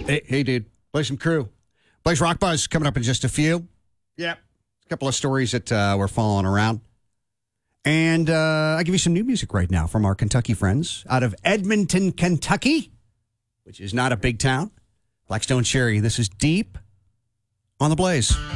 Hey, dude. Play some Crew. Blaze Rock Buzz coming up in just a few. Yep. A couple of stories that we're following around. And I'll give you some new music right now from our Kentucky friends out of Edmonton, Kentucky, which is not a big town. Blackstone Cherry, this is Deep on the Blaze.